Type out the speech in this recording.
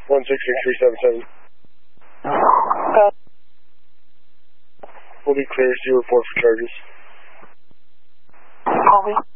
166-377. We'll be clear to report for charges. Copy.